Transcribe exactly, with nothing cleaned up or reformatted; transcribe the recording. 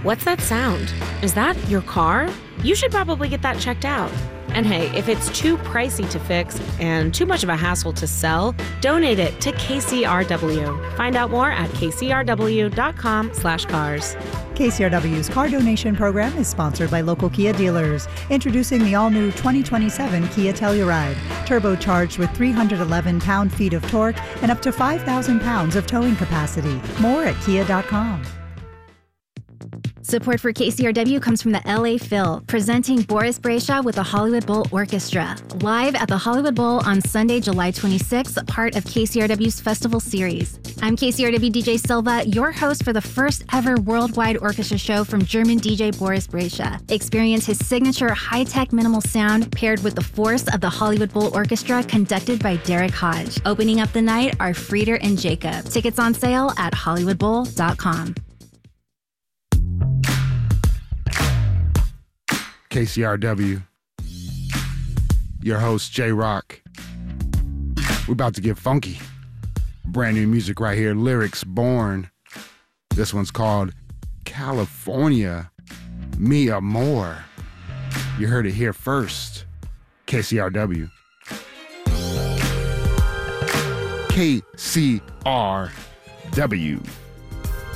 What's that sound? Is that your car? You should probably get that checked out. And hey, if it's too pricey to fix and too much of a hassle to sell, donate it to K C R W. Find out more at k c r w dot com slash cars. K C R W's car donation program is sponsored by local Kia dealers. Introducing the all-new twenty twenty-seven Kia Telluride, turbocharged with three hundred eleven pound-feet of torque and up to five thousand pounds of towing capacity. More at kia dot com. Support for K C R W comes from the L A Phil, presenting Boris Brejcha with the Hollywood Bowl Orchestra, live at the Hollywood Bowl on Sunday, July twenty-sixth, part of K C R W's festival series. I'm K C R W D J Silva, your host for the first ever worldwide orchestra show from German D J Boris Brejcha. Experience his signature high-tech minimal sound paired with the force of the Hollywood Bowl Orchestra conducted by Derek Hodge. Opening up the night are Frieder and Jacob. Tickets on sale at hollywood bowl dot com. K C R W, your host, J-Rock. We're about to get funky. Brand new music right here, Lyrics Born. This one's called California, Mi Amor. You heard it here first, K C R W. K C R W.